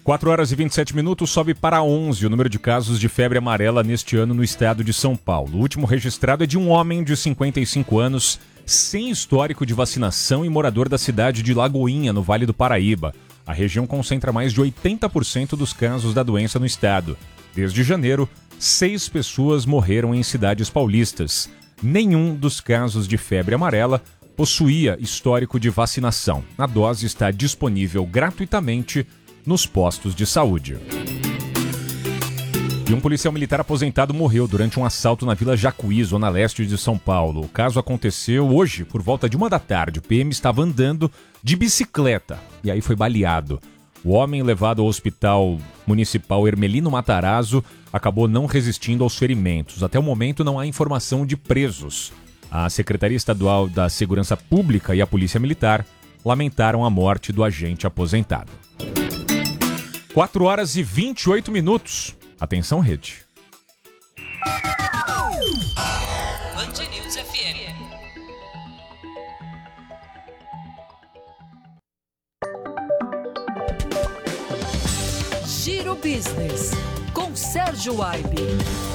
4h27, sobe para 11 o número de casos de febre amarela neste ano no estado de São Paulo. O último registrado é de um homem de 55 anos, sem histórico de vacinação e morador da cidade de Lagoinha, no Vale do Paraíba. A região concentra mais de 80% dos casos da doença no estado. Desde janeiro, 6 pessoas morreram em cidades paulistas. Nenhum dos casos de febre amarela possuía histórico de vacinação. A dose está disponível gratuitamente nos postos de saúde. E um policial militar aposentado morreu durante um assalto na Vila Jacuí, zona leste de São Paulo. O caso aconteceu hoje, por volta de 1h. O PM estava andando de bicicleta e aí foi baleado. O homem, levado ao Hospital Municipal Hermelino Matarazzo, acabou não resistindo aos ferimentos. Até o momento não há informação de presos. A Secretaria Estadual da Segurança Pública e a Polícia Militar lamentaram a morte do agente aposentado. 4h28. Atenção, rede. Band News FM. Giro Business, com Sérgio Aibe.